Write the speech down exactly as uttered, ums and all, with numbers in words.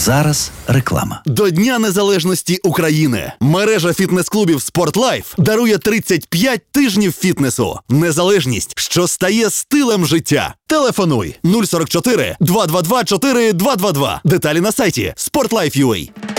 зараз реклама. До Дня Незалежності України мережа фітнес-клубів «Спортлайф» дарує тридцять п'ять тижнів фітнесу. Незалежність, що стає стилем життя. Телефонуй нуль сорок чотири два два два чотири два два два. Деталі на сайті спортлайф крапка ю а.